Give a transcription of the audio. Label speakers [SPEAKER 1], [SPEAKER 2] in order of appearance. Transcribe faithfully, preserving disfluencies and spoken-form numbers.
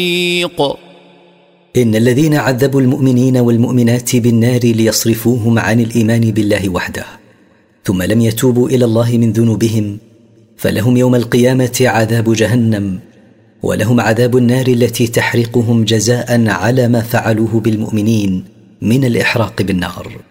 [SPEAKER 1] إن الذين عذبوا المؤمنين والمؤمنات بالنار ليصرفوهم عن الإيمان بالله وحده ثم لم يتوبوا إلى الله من ذنوبهم فلهم يوم القيامة عذاب جهنم، ولهم عذاب النار التي تحرقهم جزاء على ما فعلوه بالمؤمنين من الإحراق بالنار.